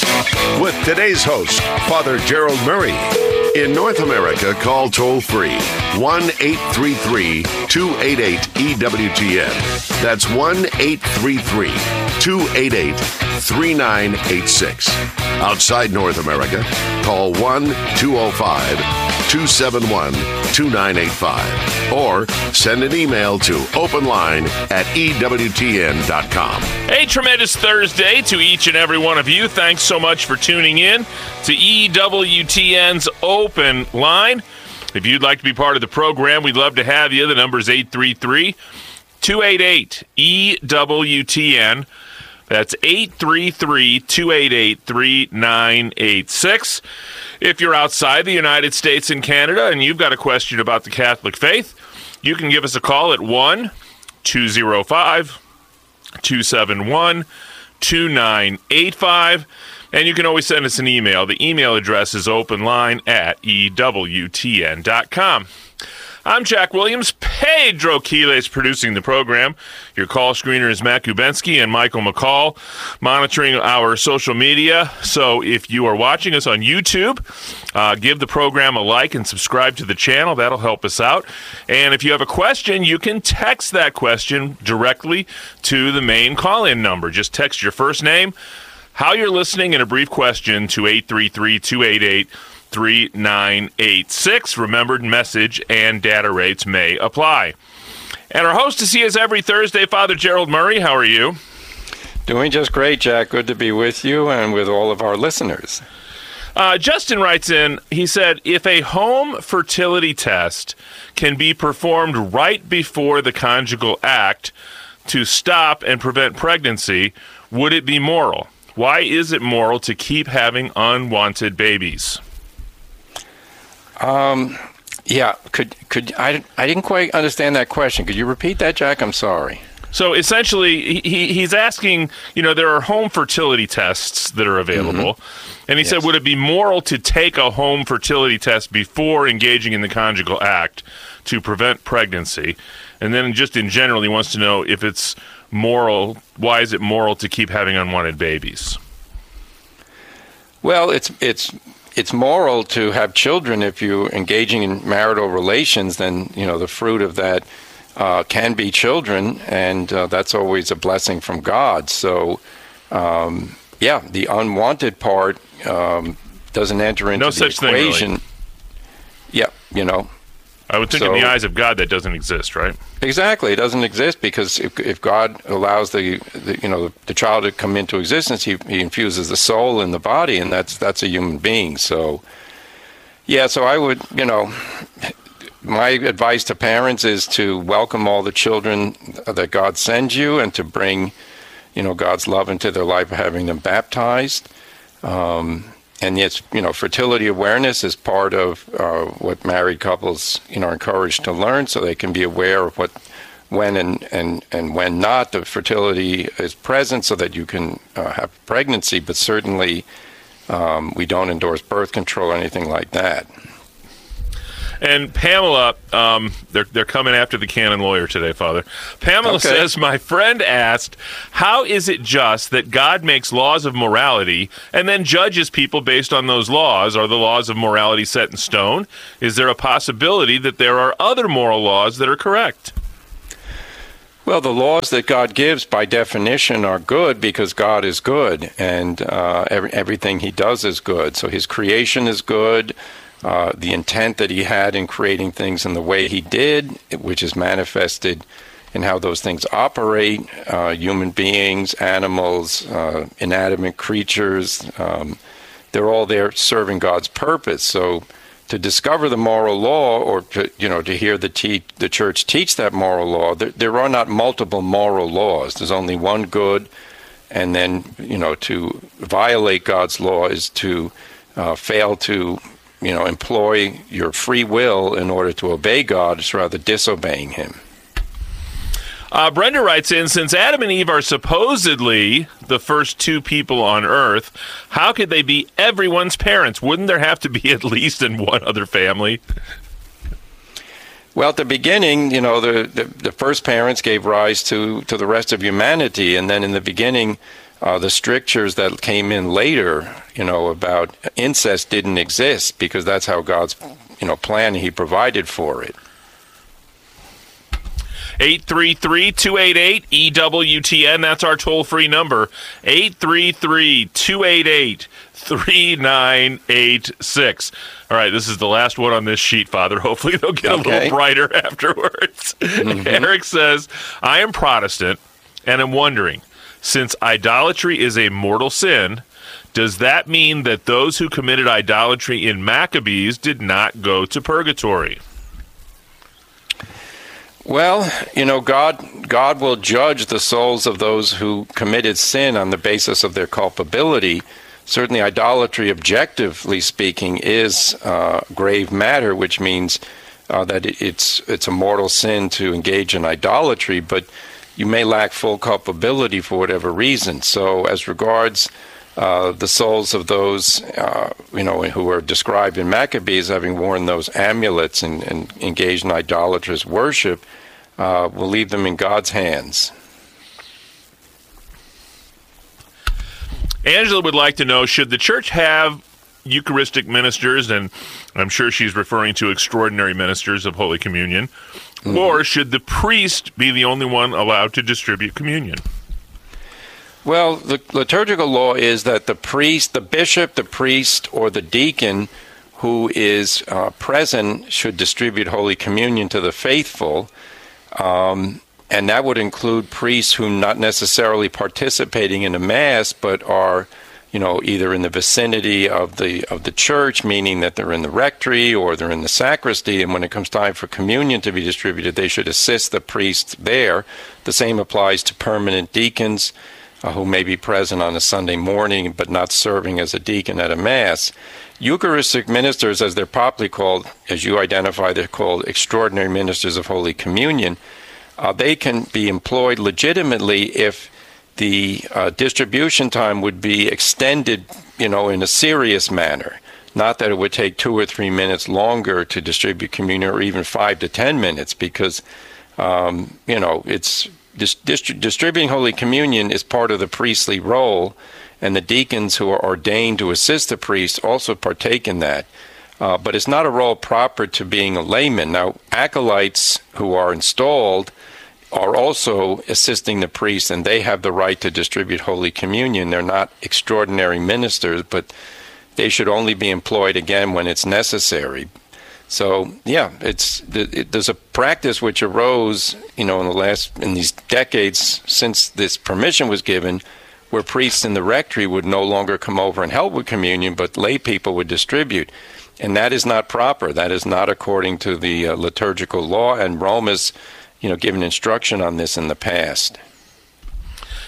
S17: with today's host, Father Gerald Murray. In North America, call toll-free one eight three three, two eight eight, E W T N. That's one eight three three, two eight eight, three nine eight six. Outside North America, call one two oh five, two seven one, two nine eight five or send an email to openline at E W T N dot com.
S18: A tremendous Thursday to each and every one of you. Thanks so much for tuning in to E W T N's Open Line. If you'd like to be part of the program, we'd love to have you. The number is eight three three, two eight eight, E W T N. That's eight three three, two eight eight, three nine eight six. If you're outside the United States and Canada and you've got a question about the Catholic faith, you can give us a call at one two oh five, two seven one, two nine eight five. And you can always send us an email. The email address is openline at E W T N dot com. I'm Jack Williams. Pedro Quiles producing the program. Your call screener is Matt Kubensky and Michael McCall monitoring our social media. So if you are watching us on YouTube, uh, give the program a like and subscribe to the channel. That'll help us out. And if you have a question, you can text that question directly to the main call-in number. Just text your first name, how you're listening, and a brief question to eight three three, two eight eight, three nine eight six. Remembered message and data rates may apply. And our host is he is every Thursday, Father Gerald Murray. How are you?
S19: Doing just great, Jack. Good to be with you and with all of our listeners.
S18: Uh, Justin writes in, he said, if a home fertility test can be performed right before the conjugal act to stop and prevent pregnancy, would it be moral? Why is it moral to keep having unwanted babies?
S19: Um, yeah, could could I? I didn't quite understand that question. Could you repeat that, Jack? I'm sorry.
S18: So essentially, he he's asking. You know, there are home fertility tests that are available, mm-hmm. and he yes. said, would it be moral to take a home fertility test before engaging in the conjugal act to prevent pregnancy? And then, just in general, he wants to know if it's moral. Why is it moral to keep having unwanted babies?
S19: Well, it's it's. It's moral to have children if you're engaging in marital relations. Then, you know, the fruit of that uh, can be children, and uh, that's always a blessing from God. So, um, yeah, the unwanted part um, doesn't enter into
S18: no
S19: the
S18: such
S19: equation.
S18: Thing, really.
S19: Yeah, you know.
S18: I would think so, in the eyes of God that doesn't exist, right?
S19: Exactly, it doesn't exist because if, if God allows the, the you know the child to come into existence, he, he infuses the soul in the body, and that's that's a human being. So, yeah, so I would you know, my advice to parents is to welcome all the children that God sends you, and to bring, you know, God's love into their life by having them baptized. Um, and yes, you know, fertility awareness is part of uh, what married couples, you know, are encouraged to learn, so they can be aware of what, when and, and, and when not the fertility is present, so that you can uh, have pregnancy. But certainly, um, we don't endorse birth control or anything like that.
S18: And Pamela, um, they're they're coming after the canon lawyer today, Father. Pamela
S19: Okay.
S18: says, my friend asked, how is it just that God makes laws of morality and then judges people based on those laws? Are the laws of morality set in stone? Is there a possibility that there are other moral laws that are correct?
S19: Well, the laws that God gives, by definition, are good because God is good, and uh, every, everything he does is good. So his creation is good. Uh, the intent that he had in creating things in the way he did, which is manifested in how those things operate, uh, human beings, animals, uh, inanimate creatures, um, they're all there serving God's purpose. So to discover the moral law, or to, you know, to hear the, te- the church teach that moral law, there, there are not multiple moral laws. There's only one good, and then, you know, to violate God's law is to uh, fail to you know, employ your free will in order to obey God, is rather disobeying him.
S18: Uh, Brenda writes in, since Adam and Eve are supposedly the first two people on earth, how could they be everyone's parents? Wouldn't there have to be at least in one other family?
S19: Well, at the beginning, you know, the, the, the first parents gave rise to, to the rest of humanity, and then in the beginning, Uh, the strictures that came in later, you know, about incest didn't exist because that's how God's, you know, plan, he provided for it.
S18: eight three three, two eight eight, E W T N, that's our toll-free number, eight three three, two eight eight, three nine eight six. All right, this is the last one on this sheet, Father. Hopefully they'll get okay. a little brighter afterwards. Mm-hmm. Eric says, I am Protestant, and I'm wondering, since idolatry is a mortal sin, does that mean that those who committed idolatry in Maccabees did not go to purgatory?
S19: Well, you know, God God will judge the souls of those who committed sin on the basis of their culpability. Certainly, idolatry, objectively speaking, is uh, grave matter, which means uh, that it's it's a mortal sin to engage in idolatry, but you may lack full culpability for whatever reason. So as regards uh, the souls of those, uh, you know, who are described in Maccabees having worn those amulets and, and engaged in idolatrous worship, uh, we'll leave them in God's hands.
S18: Angela would like to know, should the church have Eucharistic ministers, and I'm sure she's referring to extraordinary ministers of Holy Communion, mm-hmm. or should the priest be the only one allowed to distribute communion?
S19: Well, the liturgical law is that the priest, the bishop, the priest, or the deacon who is uh, present should distribute Holy Communion to the faithful, um, and that would include priests who not necessarily participating in a mass, but are, you know, either in the vicinity of the of the church, meaning that they're in the rectory or they're in the sacristy, and when it comes time for communion to be distributed, they should assist the priest there. The same applies to permanent deacons uh, who may be present on a Sunday morning but not serving as a deacon at a mass. Eucharistic ministers, as they're popularly called, as you identify, they're called extraordinary ministers of Holy Communion. Uh, they can be employed legitimately if the uh, distribution time would be extended, you know, in a serious manner. Not that it would take two or three minutes longer to distribute communion, or even five to ten minutes, because, um, you know, it's dis- dist- distributing Holy Communion is part of the priestly role, and the deacons who are ordained to assist the priest also partake in that. Uh, but it's not a role proper to being a layman. Now, acolytes who are installed are also assisting the priest, and they have the right to distribute Holy Communion. They're not extraordinary ministers, but they should only be employed again when it's necessary. So, yeah, it's it, there's a practice which arose, you know, in the last in these decades since this permission was given, where priests in the rectory would no longer come over and help with communion, but lay people would distribute. And that is not proper. That is not according to the uh, liturgical law, and Rome has, you know, given instruction on this in the past.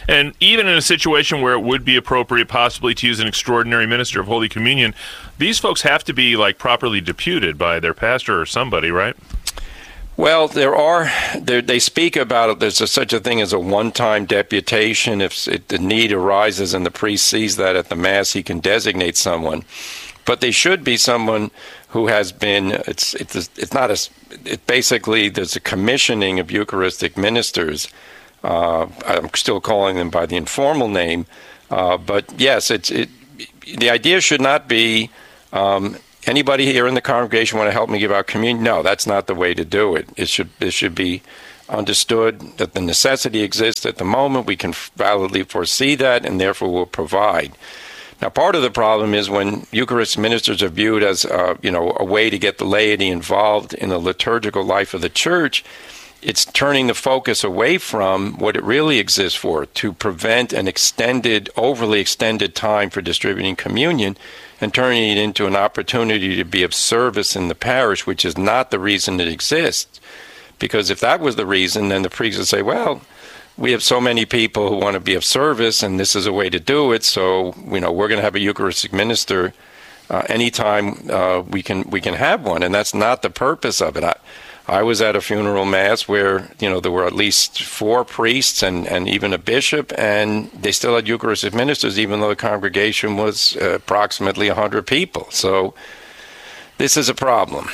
S18: And even in a situation where it would be appropriate possibly to use an extraordinary minister of Holy Communion, these folks have to be like properly deputed by their pastor or somebody, right?
S19: Well, there are, there, they speak about it. There's a, such a thing as a one-time deputation. If it, the need arises and the priest sees that at the Mass, he can designate someone. But they should be someone who has been, it's it's it's not a, it basically, there's a commissioning of Eucharistic ministers. Uh, I'm still calling them by the informal name. Uh, but yes, it's it. The idea should not be, um, anybody here in the congregation want to help me give out communion? No, that's not the way to do it. It should it should be understood that the necessity exists at the moment. We can validly foresee that, and therefore will provide. Now, part of the problem is when Eucharist ministers are viewed as, uh, you know, a way to get the laity involved in the liturgical life of the church, it's turning the focus away from what it really exists for, to prevent an extended, overly extended time for distributing communion and turning it into an opportunity to be of service in the parish, which is not the reason it exists. Because if that was the reason, then the priest would say, well, we have so many people who want to be of service, and this is a way to do it. So, you know, we're going to have a Eucharistic minister uh, anytime uh, we can we can have one, and that's not the purpose of it. I, I was at a funeral mass where, you know, there were at least four priests and, and even a bishop, and they still had Eucharistic ministers, even though the congregation was uh, approximately one hundred people. So this is a problem.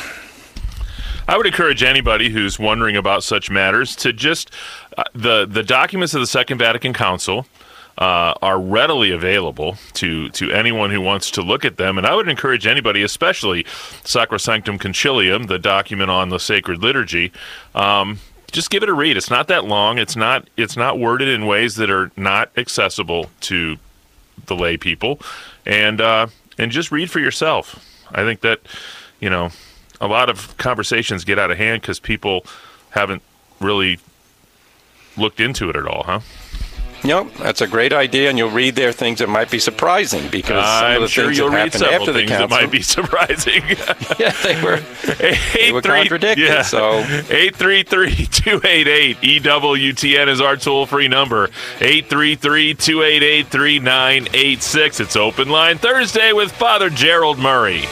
S18: I would encourage anybody who's wondering about such matters to just, uh, the, the documents of the Second Vatican Council uh, are readily available to, to anyone who wants to look at them. And I would encourage anybody, especially Sacrosanctum Concilium, the document on the sacred liturgy, um, just give it a read. It's not that long. It's not, it's not worded in ways that are not accessible to the lay people. And, uh, and just read for yourself. I think that, you know, a lot of conversations get out of hand because people haven't really looked into it at all, huh?
S19: Nope, that's a great idea, and you'll read there things that might be surprising because some
S18: I'm
S19: of the
S18: sure
S19: things
S18: you'll
S19: that
S18: read
S19: happened
S18: several
S19: after the
S18: things
S19: council
S18: that might be surprising.
S19: yeah, they were they were contradicted.
S18: Yeah.
S19: So
S18: eight three three, two eight eight, E W T N is our toll-free number. eight three three, two eight eight, three nine eight six. It's Open Line Thursday with Father Gerald Murray.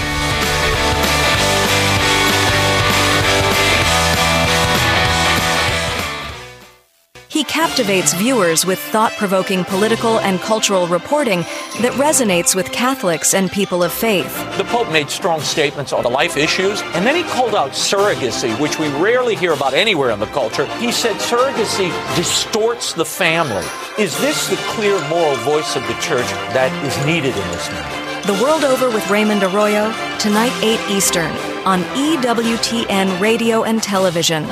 S20: He captivates viewers with thought-provoking political and cultural reporting that resonates with Catholics and people of faith.
S21: The Pope made strong statements on the life issues, and then he called out surrogacy, which we rarely hear about anywhere in the culture. He said surrogacy distorts the family. Is this the clear moral voice of the Church that is needed in this moment?
S20: The World Over with Raymond Arroyo, tonight eight Eastern, on E W T N Radio and Television.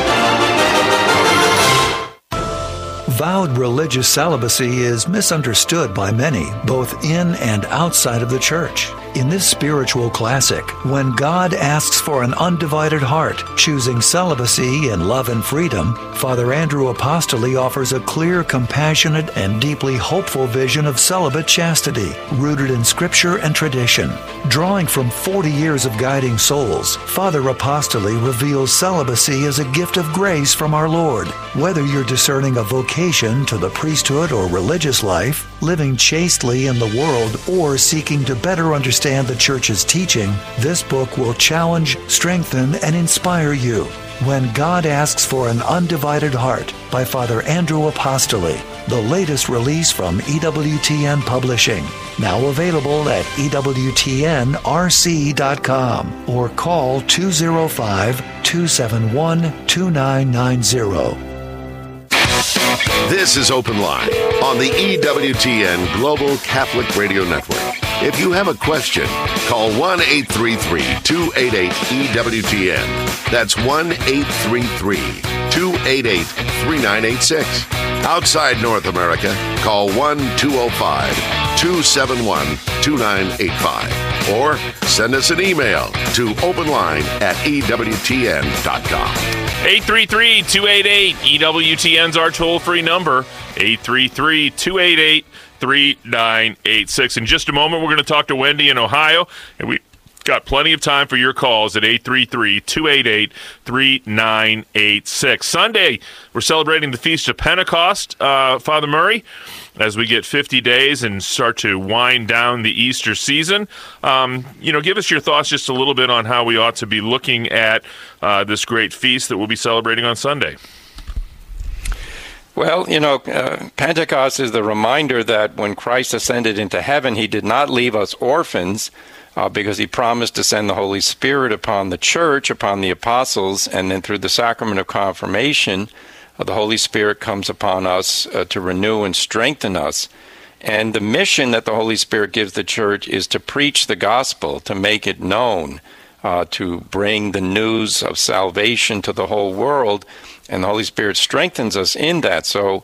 S2: Vowed religious celibacy is misunderstood by many, both in and outside of the church. In this spiritual classic, when God asks for an undivided heart, choosing celibacy in love and freedom, Father Andrew Apostoli offers a clear, compassionate, and deeply hopeful vision of celibate chastity, rooted in Scripture and tradition. Drawing from forty years of guiding souls, Father Apostoli reveals celibacy as a gift of grace from our Lord. Whether you're discerning a vocation to the priesthood or religious life, living chastely in the world, or seeking to better understand the Church's teaching, this book will challenge, strengthen, and inspire you. When God Asks for an Undivided Heart by Father Andrew Apostoli, the latest release from E W T N Publishing. Now available at E W T N R C dot com or call two oh five, two seven one, two nine nine zero.
S17: This is Open Line on the E W T N Global Catholic Radio Network. If you have a question, call one eight three three, two eight eight, E W T N. That's one eight three three, two eight eight, three nine eight six. Outside North America, call one two oh five, two seven one, two nine eight five. Or send us an email to openline at E W T N dot com.
S18: eight three three, two eight eight, E W T N's our toll-free number. eight three three, two eight eight, three nine eight six. In just a moment, we're going to talk to Wendy in Ohio, and we Got plenty of time for your calls at eight three three, two eight eight, three nine eight six. Sunday, we're celebrating the Feast of Pentecost, uh, Father Murray, as we get fifty days and start to wind down the Easter season. Um, you know, give us your thoughts just a little bit on how we ought to be looking at uh, this great feast that we'll be celebrating on Sunday.
S19: Well, you know, uh, Pentecost is the reminder that when Christ ascended into heaven, he did not leave us orphans, Uh, because he promised to send the Holy Spirit upon the church, upon the apostles, and then through the sacrament of confirmation, uh, the Holy Spirit comes upon us uh, to renew and strengthen us. And the mission that the Holy Spirit gives the church is to preach the gospel, to make it known, uh, to bring the news of salvation to the whole world, and the Holy Spirit strengthens us in that. So